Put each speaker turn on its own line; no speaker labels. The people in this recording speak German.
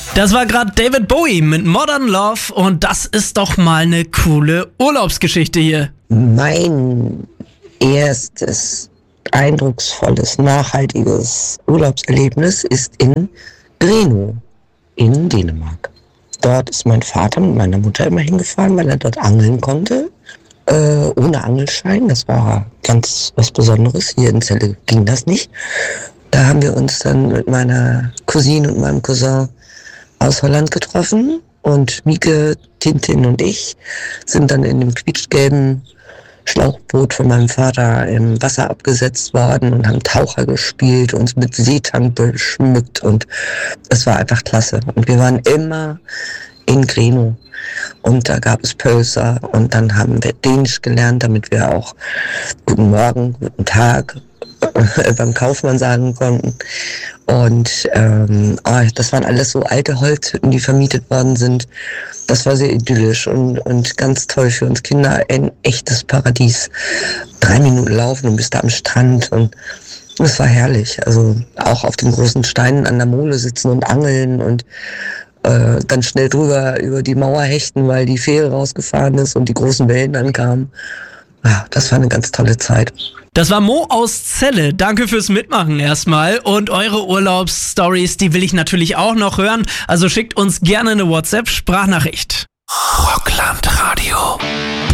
Das war gerade David Bowie mit Modern Love und das ist doch mal eine coole Urlaubsgeschichte hier.
Mein erstes eindrucksvolles, nachhaltiges Urlaubserlebnis ist in Grenaa in Dänemark. Dort ist mein Vater mit meiner Mutter immer hingefahren, weil er dort angeln konnte. Ohne Angelschein, das war ganz was Besonderes. Hier in Celle ging das nicht. Da haben wir uns dann mit meiner Cousine und meinem Cousin aus Holland getroffen und Mieke, Tintin und ich sind dann in dem quietschgelben Schlauchboot von meinem Vater im Wasser abgesetzt worden und haben Taucher gespielt, uns mit Seetang beschmückt und es war einfach klasse. Und wir waren immer in Grenaa und da gab es Pölser und dann haben wir Dänisch gelernt, damit wir auch guten Morgen, guten Tag beim Kaufmann sagen konnten. Und das waren alles so alte Holzhütten, die vermietet worden sind. Das war sehr idyllisch und ganz toll für uns Kinder. Ein echtes Paradies. 3 Minuten laufen und bist da am Strand und es war herrlich. Also auch auf den großen Steinen an der Mole sitzen und angeln und dann schnell drüber über die Mauer hechten, weil die Fähre rausgefahren ist und die großen Wellen dann kamen. Ja, das war eine ganz tolle Zeit.
Das war Mo aus Celle. Danke fürs Mitmachen erstmal. Und eure Urlaubsstories, die will ich natürlich auch noch hören. Also schickt uns gerne eine WhatsApp-Sprachnachricht.
Rockland Radio.